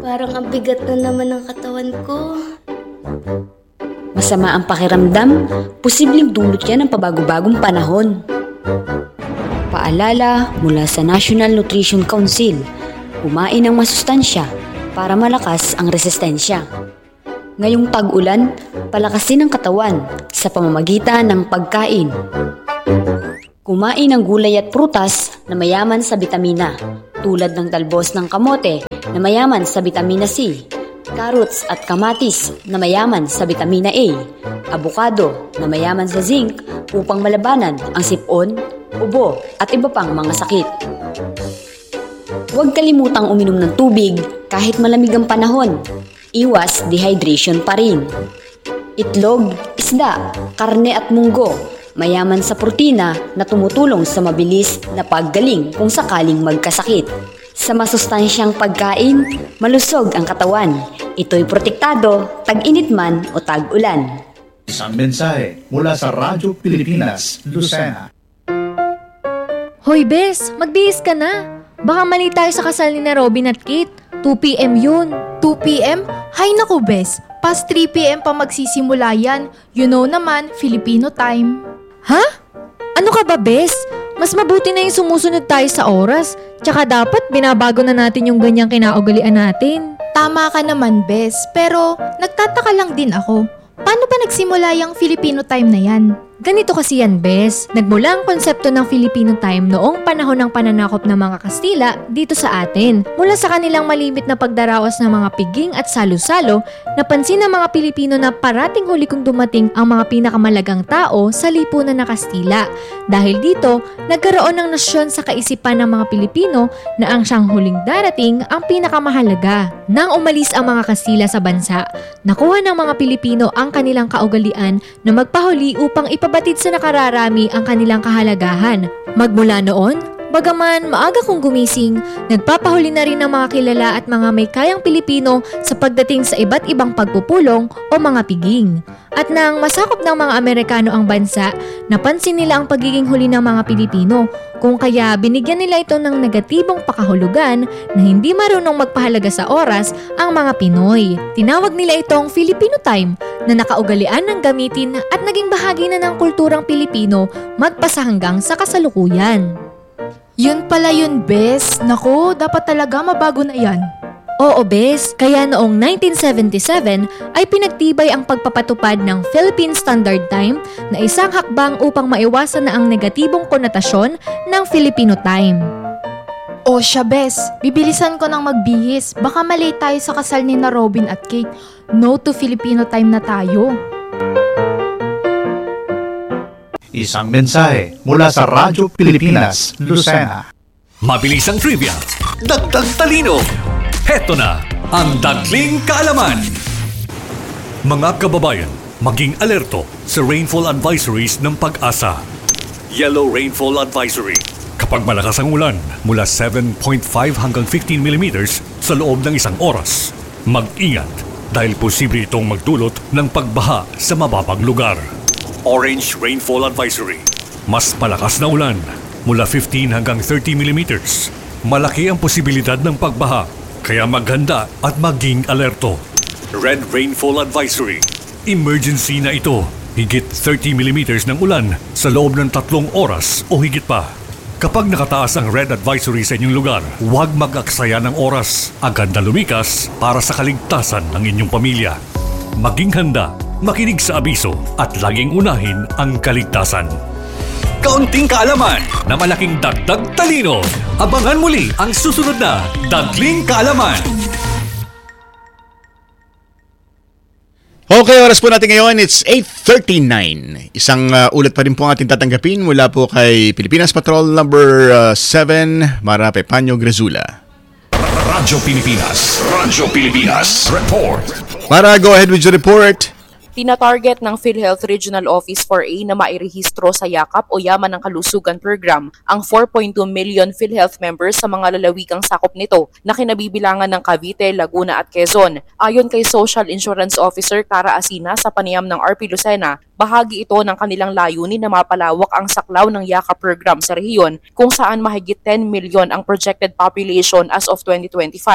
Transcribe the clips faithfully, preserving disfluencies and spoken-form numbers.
Parang ang bigat na naman ng katawan ko. Masama ang pakiramdam, posibleng dulot yan ng pabago-bagong panahon. Paalala mula sa National Nutrition Council, kumain ng masustansya para malakas ang resistensya. Ngayong tag-ulan, palakasin ang katawan sa pamamagitan ng pagkain. Kumain ng gulay at prutas na mayaman sa bitamina, tulad ng talbos ng kamote na mayaman sa bitamina C, carrots at kamatis na mayaman sa bitamina A, abukado na mayaman sa zinc upang malabanan ang sipon, ubo at iba pang mga sakit. Huwag kalimutang uminom ng tubig kahit malamig ang panahon. Iwas dehydration pa rin. Itlog, isda, karne at munggo, mayaman sa protina na tumutulong sa mabilis na paggaling kung sakaling magkasakit. Sa masustansyang pagkain, malusog ang katawan. Ito'y protektado, tag-init man o tag-ulan. Isang mensahe mula sa Radyo Pilipinas, Lucena. Hoy Bes, magbihis ka na. Baka mali tayo sa kasal ni na Robin at Kate. two p.m. yun. two p.m? Hay naku Bes, past three p.m. pa magsisimula yan. You know naman, Filipino time. Ha? Ano ka ba Bes? Mas mabuti na yung sumusunod tayo sa oras. Tsaka dapat binabago na natin yung ganyang kinaugalian natin. Tama ka naman Bes, pero nagtataka lang din ako. Paano ba nagsimula yung Filipino time na yan? Ganito kasi yan, Bes. Nagmula ang konsepto ng Filipino time noong panahon ng pananakop ng mga Kastila dito sa atin. Mula sa kanilang malimit na pagdaraos ng mga piging at salo-salo, napansin ng mga Pilipino na parating huli kong dumating ang mga pinakamalagang tao sa lipunan ng Kastila. Dahil dito, nagkaroon ng nasyon sa kaisipan ng mga Pilipino na ang siyang huling darating ang pinakamahalaga. Nang umalis ang mga Kastila sa bansa, nakuha ng mga Pilipino ang kanilang kaugalian na magpahuli upang ipabatid sa nakararami ang kanilang kahalagahan. Magmula noon, bagaman maaga kong gumising, nagpapahuli na rin ng mga kilala at mga may kayang Pilipino sa pagdating sa iba't ibang pagpupulong o mga piging. At nang masakop ng mga Amerikano ang bansa, napansin nila ang pagiging huli ng mga Pilipino, kung kaya binigyan nila ito ng negatibong pakahulugan na hindi marunong magpahalaga sa oras ang mga Pinoy. Tinawag nila itong Filipino time na nakaugalian ng gamitin at naging bahagi na ng kulturang Pilipino magpasa hanggang sa kasalukuyan. Yun pala yun, Bes. Naku, dapat talaga mabago na yan. Oo, Bes. Kaya noong nineteen seventy-seven ay pinagtibay ang pagpapatupad ng Philippine Standard Time na isang hakbang upang maiwasan na ang negatibong konotasyon ng Filipino time. O siya, Bes. Bibilisan ko nang magbihis. Baka mali tayo sa kasal ni na Robin at Kate. No to Filipino time na tayo. Isang mensahe mula sa Radyo Pilipinas, Lucena. Mabilisang trivia, dagdag talino. Heto na ang Dagling Kaalaman. Mga kababayan, maging alerto sa rainfall advisories ng Pag-asa. Yellow Rainfall Advisory. Kapag malakas ang ulan, mula seven point five hanggang fifteen millimeters sa loob ng isang oras. Mag-ingat dahil posible itong magdulot ng pagbaha sa mababang lugar. Orange Rainfall Advisory. Mas malakas na ulan, mula fifteen hanggang thirty millimeters. Malaki ang posibilidad ng pagbaha, kaya maghanda at maging alerto. Red Rainfall Advisory. Emergency na ito. Higit thirty millimeters ng ulan sa loob ng tatlong oras o higit pa. Kapag nakataas ang red advisory sa inyong lugar, huwag mag-aksaya ng oras. Agad na lumikas para sa kaligtasan ng inyong pamilya. Maging handa, makinig sa abiso at laging unahin ang kaligtasan. Kaunting kaalaman na malaking dagdag talino. Abangan muli ang susunod na Dagling Kaalaman. Okay, oras po natin ngayon, it's eight thirty-nine. Isang uh, ulat pa rin po ang ating tatanggapin mula po kay Pilipinas Patrol number seven, Mara Pepanyo Grazula. Radyo Pilipinas. Radyo Pilipinas. Report. Mara, go ahead with your report. Tina-target ng PhilHealth Regional Office four A na mairehistro sa Yakap o Yaman ng Kalusugan Program ang four point two million PhilHealth members sa mga lalawigang sakop nito na kinabibilangan ng Cavite, Laguna at Quezon. Ayon kay Social Insurance Officer Cara Asina sa panayam ng R P Lucena, bahagi ito ng kanilang layunin na mapalawak ang saklaw ng Yakap program sa rehiyon kung saan mahigit ten million ang projected population as of twenty twenty-five. Sa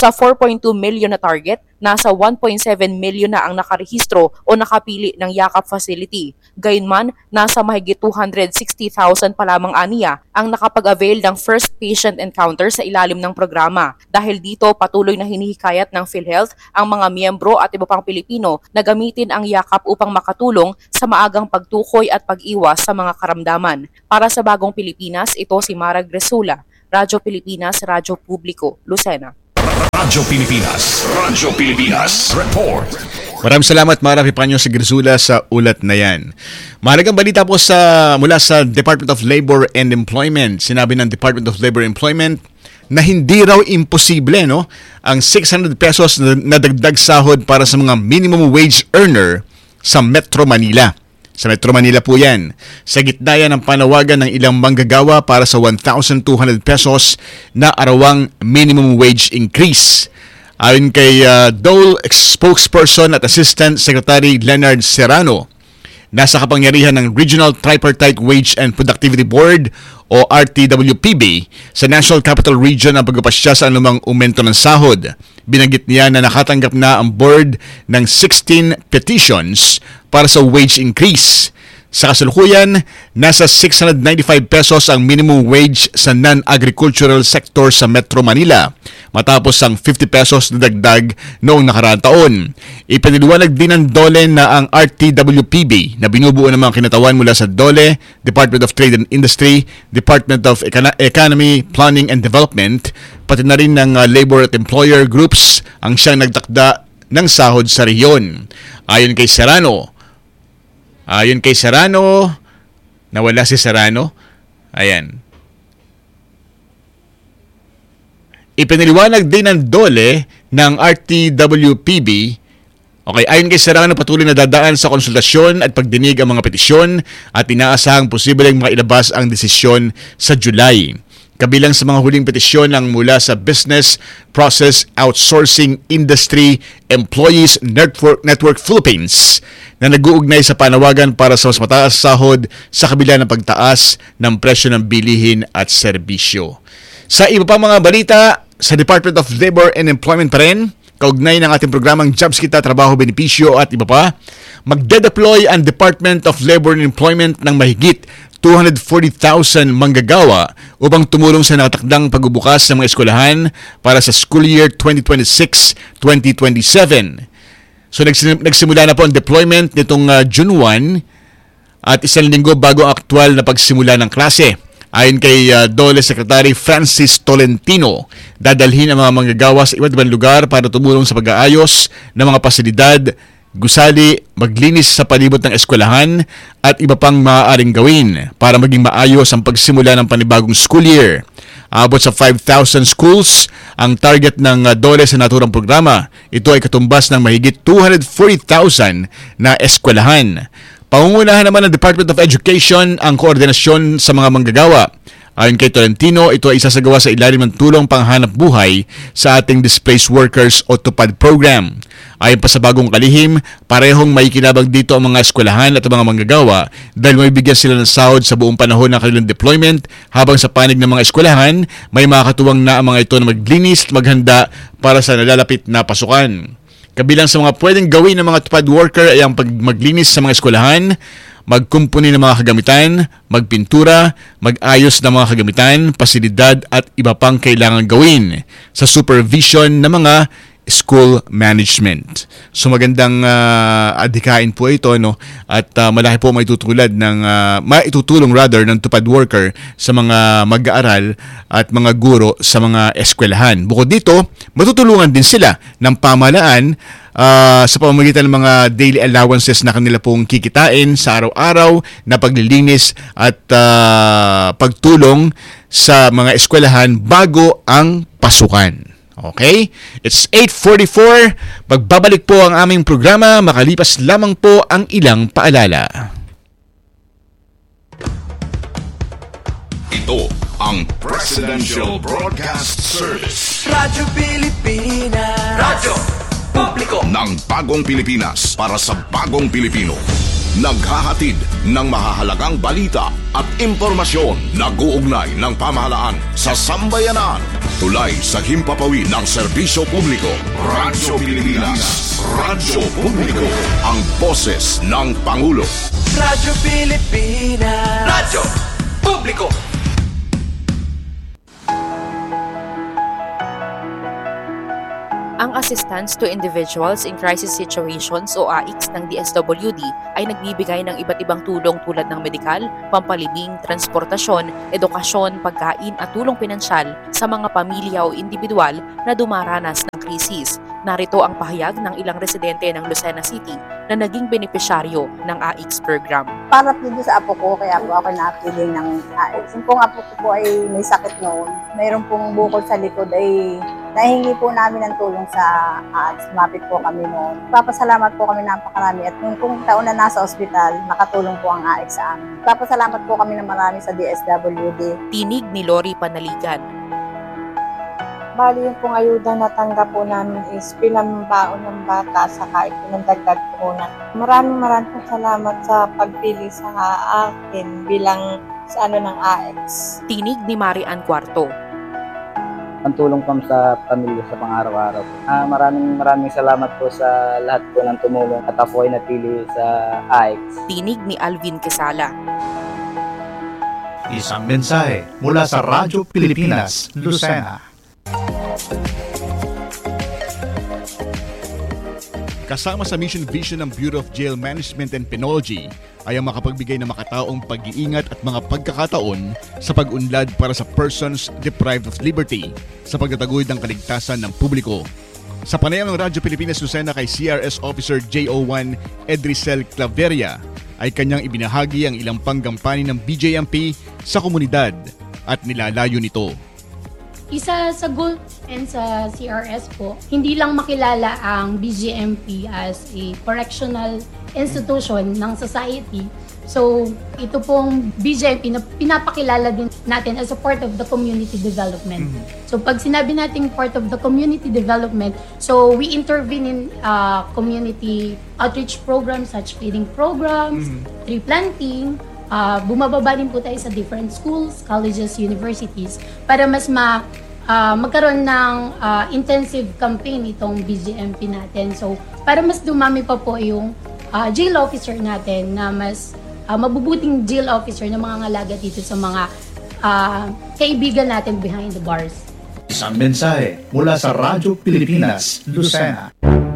Sa four point two million na target, nasa one point seven million na ang nakarehistro o nakapili ng yakap facility. Gayunman, nasa mahigit two hundred sixty thousand pa lamang aniya ang nakapag-avail ng first patient encounter sa ilalim ng programa. Dahil dito, patuloy na hinihikayat ng PhilHealth ang mga miyembro at iba pang Pilipino na gamitin ang yakap upang makatulong sa maagang pagtukoy at pag-iwas sa mga karamdaman. Para sa Bagong Pilipinas, ito si Mara Gresula, Radyo Pilipinas, Radyo Publiko, Lucena. Radyo Pilipinas, Radyo Pilipinas, Report. Maraming salamat, Mara Pipanyo si Grisula sa ulat na yan. Mahalagang balita po sa, mula sa Department of Labor and Employment. Sinabi ng Department of Labor and Employment na hindi raw imposible, no, ang six hundred pesos na, na dagdag sahod para sa mga minimum wage earner sa Metro Manila. Sa Metro Manila po yan. Sa gitna yan ng panawagan ng ilang manggagawa para sa one thousand two hundred pesos na arawang minimum wage increase. Ayon kay uh, Dole spokesperson at Assistant Secretary Leonard Serrano, nasa kapangyarihan ng Regional Tripartite Wage and Productivity Board o R T W P B sa National Capital Region ang pagpapasya sa anumang aumento ng sahod. Binanggit niya na nakatanggap na ang board ng sixteen petitions para sa wage increase. Sa kasalukuyan, nasa six hundred ninety-five pesos ang minimum wage sa non-agricultural sector sa Metro Manila, matapos ang fifty pesos na dagdag noong nakaraang taon. Ipiniliwanag din ng DOLE na ang R T W P B na binubuo ng mga kinatawan mula sa DOLE, Department of Trade and Industry, Department of Econ- Economy, Planning and Development, pati na rin ng uh, labor at employer groups ang siyang nagtakda ng sahod sa rehiyon. Ayon kay Serrano, Ayon kay Serrano, nawala si Serrano. Ayan. Ipiniliwanag din ng DOLE ng R T W P B. Okay, ayon kay Serrano, patuloy na dadaan sa konsultasyon at pagdinig ang mga petisyon at inaasahang posibleng mailabas ang desisyon sa July. Kabilang sa mga huling petisyon ang mula sa Business Process Outsourcing Industry Employees Network, Network Philippines na nag-uugnay sa panawagan para sa mas mataas sahod sa kabila ng pagtaas ng presyo ng bilihin at serbisyo. Sa iba pa mga balita, sa Department of Labor and Employment pa rin, kaugnay ng ating programang Jobs Kita, Trabaho, Benepisyo at iba pa, magde-deploy ang Department of Labor and Employment ng mahigit two hundred forty thousand manggagawa upang tumulong sa nakatakdang pagbubukas ng mga eskwelahan para sa school year twenty twenty-six twenty twenty-seven. So nagsimula na po ang deployment nitong uh, June first at isang linggo bago ang aktwal na pagsimula ng klase. Ayon kay uh, DOLE Secretary Francis Tolentino, dadalhin ang mga manggagawa sa iba't ibang lugar para tumulong sa pag-aayos ng mga pasilidad, gusali, maglinis sa palibot ng eskwelahan at iba pang maaaring gawin para maging maayos ang pagsimula ng panibagong school year. Abot sa five thousand schools ang target ng DOLE sa naturang programa. Ito ay katumbas ng mahigit two hundred forty thousand na eskwelahan. Pangungunahan naman ng Department of Education ang koordinasyon sa mga manggagawa. Ayon kay Tolentino, ito ay isasagawa sa ilalim ng tulong panghanap buhay sa ating Displaced Workers o TUPAD program. Ayon pa sa bagong kalihim, parehong may kinabang dito ang mga eskwelahan at ang mga manggagawa dahil may bigyan sila ng sahod sa buong panahon ng kanilang deployment, habang sa panig ng mga eskwelahan, may makakatuwang na ang mga ito na maglinis at maghanda para sa nalalapit na pasukan. Kabilang sa mga pwedeng gawin ng mga TUPAD worker ay ang pagmaglinis sa mga eskwelahan, magkumpuni ng mga kagamitan, magpintura, mag-ayos ng mga kagamitan, pasilidad at iba pang kailangan gawin sa supervision ng mga school management. So magandang uh, adhikain po ito, no, at uh, malaki po maitutulad ng uh, maitutulong rather ng TUPAD worker sa mga mag-aaral at mga guro sa mga eskwelahan. Bukod dito, matutulungan din sila ng pamahalaan Uh, sa pamamagitan ng mga daily allowances na kanila pong kikitain sa araw-araw na paglilinis at uh, pagtulong sa mga eskwelahan bago ang pasukan. Okay? It's eight forty-four. Pagbabalik po ang aming programa, makalipas lamang po ang ilang paalala. Ito ang Presidential Broadcast Service. Radyo Pilipinas. Radyo Publiko ng Bagong Pilipinas para sa Bagong Pilipino. naghahatid ng mahahalagang balita at impormasyon na guugnay ng pamahalaan sa sambayanan. Tulay sa himpapawid ng serbisyo publiko. Radyo Pilipinas. Radyo Publiko. Ang boses ng Pangulo. Radyo Pilipinas. Radyo Publiko. Ang Assistance to Individuals in Crisis Situations o A I C S ng D S W D ay nagbibigay ng iba't ibang tulong tulad ng medikal, pampalibing, transportasyon, edukasyon, pagkain at tulong pinansyal sa mga pamilya o individual na dumaranas ng krisis. Narito ang pahayag ng ilang residente ng Lucena City na naging benepisyaryo ng A I C S program. Para po sa apo ko, kaya po ako napiling ng A I C S. Yung pong apo ko po ay may sakit noon. Mayroon pong bukol sa likod ay nahingi po namin ng tulong sa A I C S. Mapit po kami noon. Papasalamat po kami napakarami at nung kung taon na nasa ospital, nakatulong po ang A I C S sa amin. Papasalamat po kami ng marami sa D S W D. Tinig ni Lori Panaligan. Bali yung pong ayuda na tanggap po namin is pinambaon ng bata sa kahit pinandagdag po na. Maraming maraming po salamat sa pagpili sa akin bilang sa ano ng A I C S. Tinig ni Marian Cuarto. Ang tulong po sa pamilya sa pang-araw-araw. Ah, maraming maraming salamat po sa lahat po ng tumulong at ako ay napili sa A I C S. Tinig ni Alvin Quesala. Isang mensahe mula sa Radyo Pilipinas, Lucena. Kasama sa mission vision ng Bureau of Jail Management and Penology ay ang makapagbigay ng makataong pag-iingat at mga pagkakataon sa pag-unlad para sa persons deprived of liberty sa pagtataguyod ng kaligtasan ng publiko. Sa panayam ng Radyo Pilipinas Lucena kay C R S Officer J O one Edricel Claveria ay kanyang ibinahagi ang ilang panggampani ng B J M P sa komunidad at nilalayo nito. Isa sa goal and sa C R S po, hindi lang makilala ang B J M P as a correctional institution ng society. So, ito pong B J M P na pinapakilala din natin as a part of the community development. Mm-hmm. So, pag sinabi natin part of the community development, so we intervene in uh, community outreach programs such feeding programs, mm-hmm. tree planting, Uh, bumababa din po tayo sa different schools, colleges, universities para mas ma, uh, magkaroon ng uh, intensive campaign itong B J M P natin. So, para mas dumami pa po yung uh, jail officer natin na mas uh, mabubuting jail officer na mga ngalaga dito sa mga uh, kaibigan natin behind the bars. Isang mensahe mula sa Radyo Pilipinas, Lucena.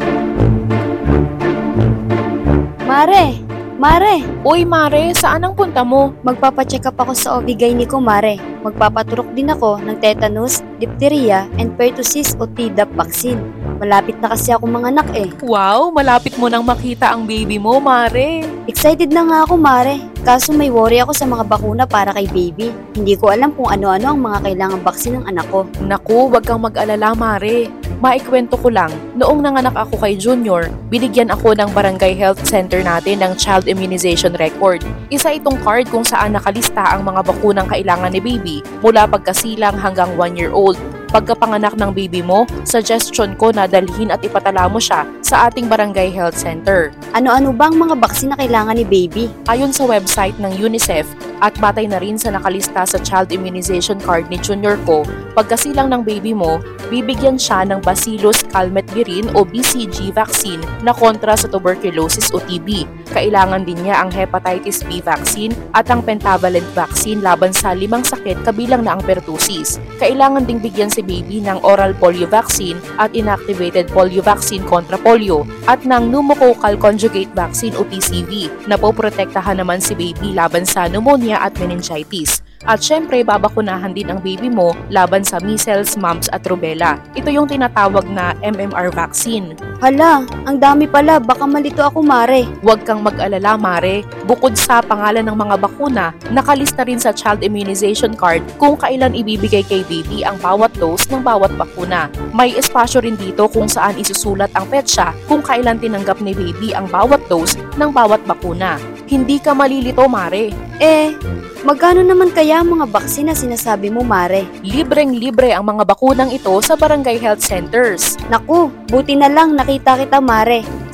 Mare! Mare! Uy, Mare, saan ang punta mo? Magpapacheck up ako sa O B G Y N ko, Mare. Magpapaturok din ako ng tetanus, diphtheria, and pertussis o Tdap vaccine. Malapit na kasi ako manganak eh. Wow, malapit mo nang makita ang baby mo, Mare. Excited na nga ako, Mare. Kaso may worry ako sa mga bakuna para kay baby. Hindi ko alam kung ano-ano ang mga kailangang baksin ng anak ko. Naku, wag kang mag-alala, Mare. Maikwento ko lang, noong nanganak ako kay Junior, binigyan ako ng Barangay Health Center natin ng Child Immunization Record. Isa itong card kung saan nakalista ang mga bakunang kailangan ni baby mula pagkasilang hanggang one year old. Pagkapanganak ng baby mo, suggestion ko na dalhin at ipatala mo siya sa ating Barangay Health Center. Ano-ano ba ang mga baksin na kailangan ni baby? Ayon sa website ng UNICEF at batay na rin sa nakalista sa child immunization card ni Junior ko, pagkasilang ng baby mo, bibigyan siya ng Bacillus calmette-guerin o B C G vaccine na kontra sa tuberculosis o T B. Kailangan din niya ang hepatitis B vaccine at ang pentavalent vaccine laban sa limang sakit kabilang na ang pertussis. Kailangan ding bigyan si baby ng oral polio vaccine at inactivated polio vaccine kontra polio at ng pneumococcal conjugate vaccine o P C V na poprotektahan naman si baby laban sa pneumonia at meningitis. At syempre, babakunahan din ang baby mo laban sa measles, mumps at rubella. Ito yung tinatawag na M M R vaccine. Hala, ang dami pala. Baka malito ako, Mare. Huwag kang mag-alala, Mare. Bukod sa pangalan ng mga bakuna, nakalista rin sa child immunization card kung kailan ibibigay kay baby ang bawat dose ng bawat bakuna. May espasyo rin dito kung saan isusulat ang petsa kung kailan tinanggap ni baby ang bawat dose ng bawat bakuna. Hindi ka malilito, Mare. Eh, magkano naman kaya ang mga baksin na sinasabi mo, Mare? Libreng-libre ang mga bakunang ito sa barangay health centers. Naku, buti na lang nakita kita, Mare.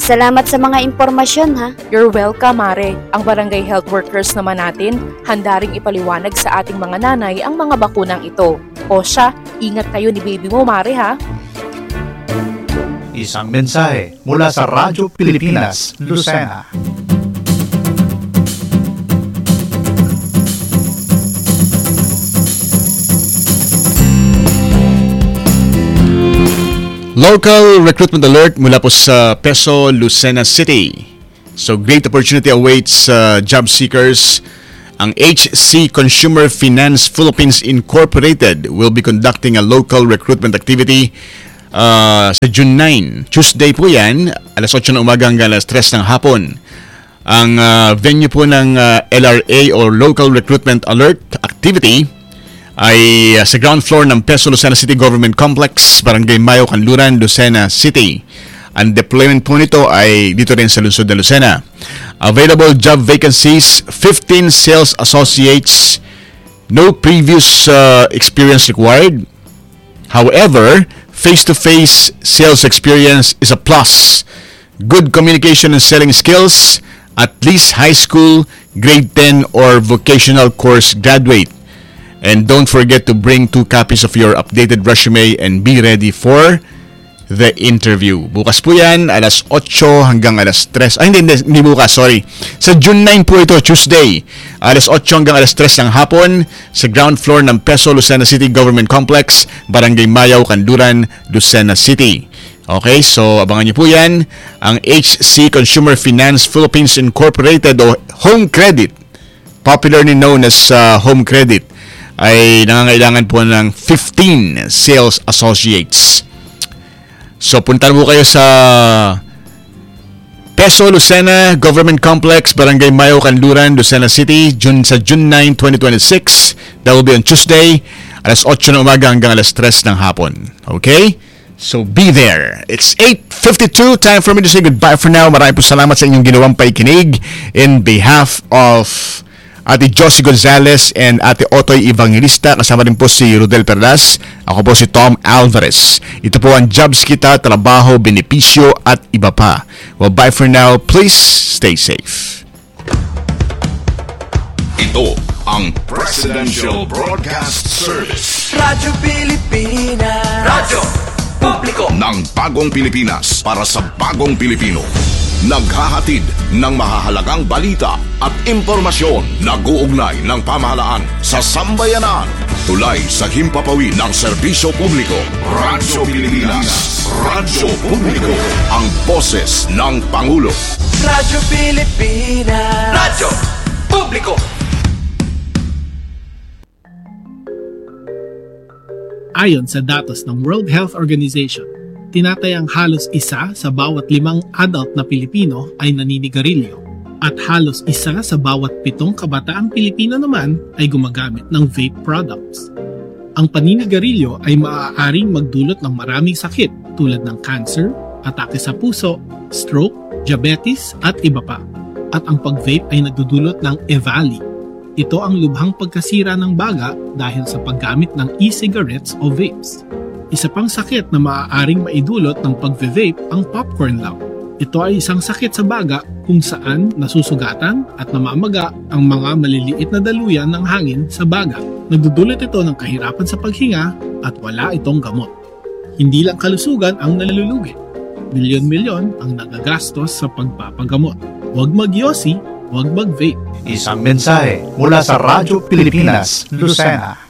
Salamat sa mga impormasyon ha. You're welcome, Mare. Ang barangay health workers naman natin, handa ring ipaliwanag sa ating mga nanay ang mga bakunang ito. O siya, ingat kayo ni baby mo, Mare ha. Isang mensahe mula sa Radyo Pilipinas, Lucena. Local recruitment alert mula po sa Peso, Lucena City. So great opportunity awaits uh, job seekers. Ang H C Consumer Finance Philippines Incorporated will be conducting a local recruitment activity uh, sa June ninth. Tuesday po yan, alas otso ng umaga hanggang alas tres ng hapon. Ang uh, venue po ng uh, L R A or Local Recruitment Alert Activity ay uh, sa ground floor ng Peso Lucena City Government Complex, Barangay Mayo, Kanluran, Lucena City. Ang deployment po nito ay dito rin sa lungsod ng Lucena. Available job vacancies, fifteen sales associates, no previous uh, experience required. However, face-to-face sales experience is a plus. Good communication and selling skills, at least high school, grade ten or vocational course graduate. And don't forget to bring two copies of your updated resume and be ready for the interview. Bukas po yan, alas otso hanggang alas tres. Ay, hindi, hindi, hindi bukas, sorry. Sa June ninth po ito, Tuesday. Alas otso hanggang alas tres ng hapon sa ground floor ng Peso Lucena City Government Complex, Barangay Mayaw, Kanluran, Lucena City. Okay, so abangan niyo po yan. Ang H C Consumer Finance Philippines Incorporated o Home Credit, popularly known as uh, Home Credit, ay nangangailangan po ng fifteen sales associates. So punta po kayo sa Peso Lucena Government Complex, Barangay Mayo, Kanluran, Lucena City, June, sa June ninth, twenty twenty-six. That will be on Tuesday, alas otso ng umaga hanggang alas tres ng hapon. Okay? So be there. It's eight fifty-two. Time for me to say goodbye for now. Maraming po salamat sa inyong ginawang paikinig. In behalf of Ate Josie Gonzalez and Ate Otoy Evangelista, kasama rin po si Rodel Perlas. Ako po si Tom Alvarez. Ito po ang Jobs Kita, trabaho, benepisyo at iba pa. Well, bye for now. Please stay safe. Ito ang Presidential Broadcast Service. Radyo Pilipinas. Radyo Publiko ng bagong Pilipinas para sa bagong Pilipino. Naghahatid ng mahahalagang balita at impormasyon na guugnay ng pamahalaan sa sambayanan. Tulay sa himpapawid ng serbisyo publiko. Radyo Pilipinas. Radyo Publiko. Ang boses ng Pangulo. Radyo Pilipinas. Radyo Publiko. Ayon sa datos ng World Health Organization, tinatayang halos isa sa bawat limang adult na Pilipino ay naninigarilyo at halos isa sa bawat pitong kabataang Pilipino naman ay gumagamit ng vape products. Ang paninigarilyo ay maaaring magdulot ng maraming sakit tulad ng cancer, atake sa puso, stroke, diabetes at iba pa. At ang pag-vape ay nagdudulot ng E V A L I. Ito ang lubhang pagkasira ng baga dahil sa paggamit ng e-cigarettes o vapes. Isa pang sakit na maaaring maidulot ng pag-vape ang popcorn lung. Ito ay isang sakit sa baga kung saan nasusugatan at namamaga ang mga maliliit na daluyan ng hangin sa baga. Nagdudulot ito ng kahirapan sa paghinga at wala itong gamot. Hindi lang kalusugan ang nalulugi. Milyon-milyon ang nagagastos sa pagpapagamot. Huwag magyosi, huwag mag-vape. Isang mensahe mula sa Radyo Pilipinas, Lucena.